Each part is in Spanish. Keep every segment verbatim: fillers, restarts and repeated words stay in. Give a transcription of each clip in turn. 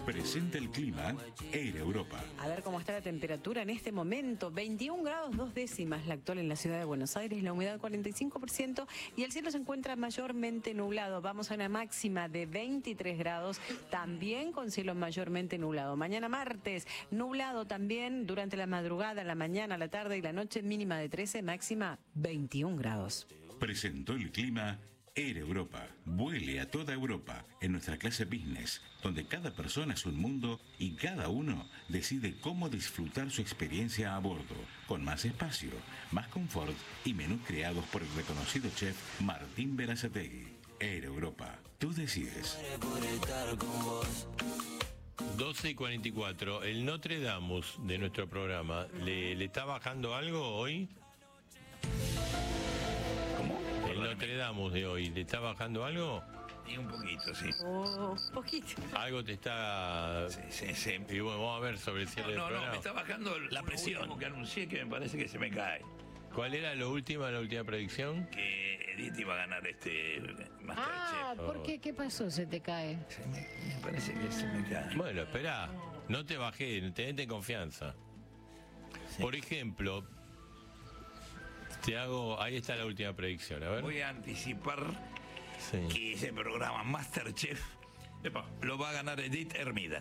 Presenta el clima Air Europa. A ver cómo está la temperatura en este momento. veintiún grados dos décimas la actual en la ciudad de Buenos Aires, la humedad cuarenta y cinco por ciento y el cielo se encuentra mayormente nublado. Vamos a una máxima de veintitrés grados, también con cielo mayormente nublado. Mañana martes, nublado también durante la madrugada, la mañana, la tarde y la noche, mínima de trece, máxima veintiún grados. Presentó el clima Air Europa. Vuele a toda Europa en nuestra clase business, donde cada persona es un mundo y cada uno decide cómo disfrutar su experiencia a bordo, con más espacio, más confort y menús creados por el reconocido chef Martín Berazategui. Air Europa. Tú decides. doce y cuarenta y cuatro. El Notre Dame de nuestro programa, ¿le, le está bajando algo hoy? El Notre Dame de hoy, ¿le está bajando algo? Y un poquito, sí. Oh, poquito. Algo te está... Sí, sí, sí. Y bueno, vamos a ver sobre el cierre No, del no, programa. no, me está bajando la presión que anuncié, que me parece que se me cae. ¿Cuál era la última, la última predicción? Que Edith iba a ganar este Masterchef. Ah, ¿por qué? ¿Qué pasó? ¿Se te cae? Se me, me parece que se me cae. Bueno, espera, no te bajé, tenete confianza. Sí. Por ejemplo, te hago, ahí está la última predicción, a ver. Voy a anticipar Sí. que ese programa Masterchef epa, lo va a ganar Edith Hermida.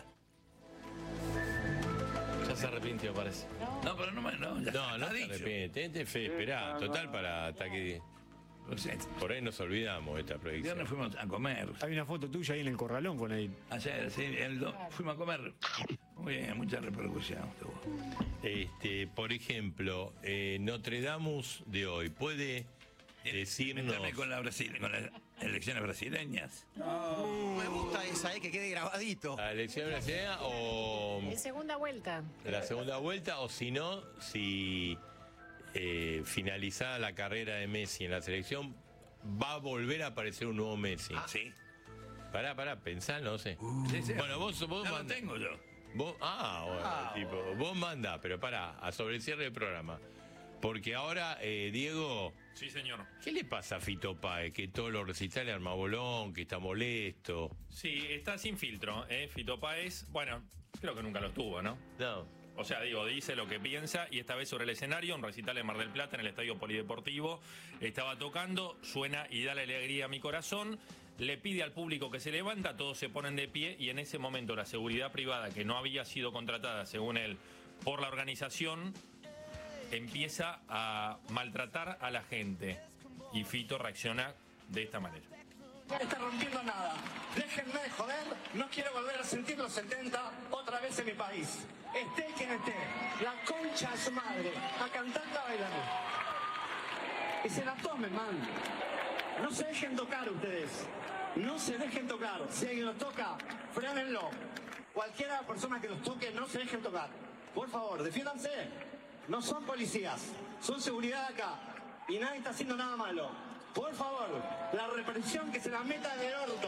Ya se arrepintió, parece. No, pero no me... No, ya No, no está te dicho. arrepientes, tenete fe, esperá, total para ataque. O sea, Por ahí nos olvidamos de esta el predicción. viernes fuimos a comer. Hay una foto tuya ahí en el corralón con ahí. Ayer, sí, el do- fuimos a comer. Muy bien, mucha repercusión tuvo. Este, por ejemplo, eh, Notre Dame de hoy, ¿puede decirnos Meterme con, la Brasil, con las elecciones brasileñas. Me gusta esa, eh, que quede grabadito. la elección brasileña o En segunda vuelta. la segunda vuelta, o si no, si eh, finalizada la carrera de Messi en la selección, va a volver a aparecer un nuevo Messi? Ah, sí. Pará, pará, pensá, no sé. Sí, sí. Bueno, vos, vos Ya lo mandá- tengo yo. Vos, ah, bueno, Ah, tipo, vos manda, pero pará, a sobre el cierre del programa. Porque ahora, eh, Diego, Sí, señor. ¿qué le pasa a Fito Páez? Que todos los recitales arma bolón, que está molesto. Sí, está sin filtro, ¿eh? Fito Páez, bueno, creo que nunca lo tuvo, ¿no? No. O sea, digo, dice lo que piensa y esta vez sobre el escenario, un recital en Mar del Plata, en el Estadio Polideportivo, estaba tocando, suena y da la alegría a mi corazón, le pide al público que se levanta, todos se ponen de pie y en ese momento la seguridad privada, que no había sido contratada, según él, por la organización, empieza a maltratar a la gente y Fito reacciona de esta manera. No está rompiendo nada. Déjenme de joder. No quiero volver a sentir los setenta otra vez en mi país. Esté quien esté. La concha de su madre. A cantar, a bailar. Y se la tomen, man. No se dejen tocar ustedes. No se dejen tocar. Si alguien los toca, frénenlo. Cualquiera de las personas que los toque, no se dejen tocar. Por favor, defiéndanse. No son policías. Son seguridad acá. Y nadie está haciendo nada malo. Por favor, la represión que se la meta en el orto.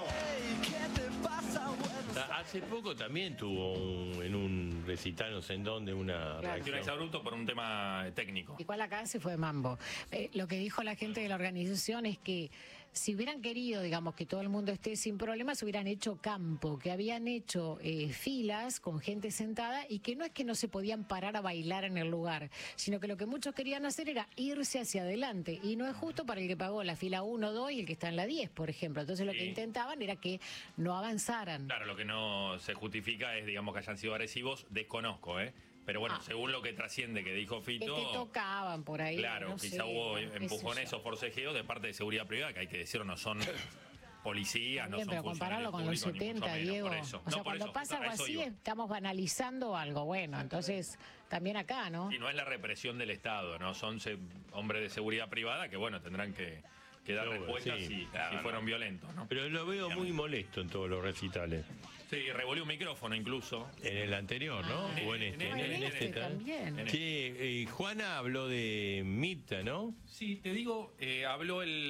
Hace poco también tuvo un- en un recital, no sé en dónde, una Claro. Acción reacción. exabrupto por un tema técnico. Igual acá se fue de mambo. Eh, lo que dijo la gente de la organización es que si hubieran querido, digamos, que todo el mundo esté sin problemas, hubieran hecho campo, que habían hecho eh, filas con gente sentada y que no es que no se podían parar a bailar en el lugar, sino que lo que muchos querían hacer era irse hacia adelante y no es justo para el que pagó la fila uno, dos y el que está en la diez, por ejemplo. Entonces lo Sí. que intentaban era que no avanzaran. Claro, lo que no se justifica es, digamos, que hayan sido agresivos, desconozco, ¿eh? Pero bueno, Ah. según lo que trasciende que dijo Que Fito... te tocaban por ahí. Claro, no quizá sé, hubo qué sé empujones yo. o forcejeos de parte de seguridad privada, que hay que decirlo, no son policías, no Bien, son pero compararlo funcionarios con los públicos, ni mucho setenta, menos, Diego. por eso. O No, sea, por cuando eso, pasa a algo eso así, iba. estamos banalizando algo. Bueno, entonces, también acá, ¿no? Y no es la represión del Estado, ¿no? Son se- hombres de seguridad privada que, bueno, tendrán que, que dar Pero, respuestas sí, si, claro, si fueron no. violentos, ¿no? Pero lo veo muy molesto en todos los recitales. Sí, revolvió un micrófono incluso. En el anterior, ¿no? Ah, o en en este. este, en este también. también. Che, eh, Juana habló de Mirta, ¿no? Sí, te digo, eh, habló el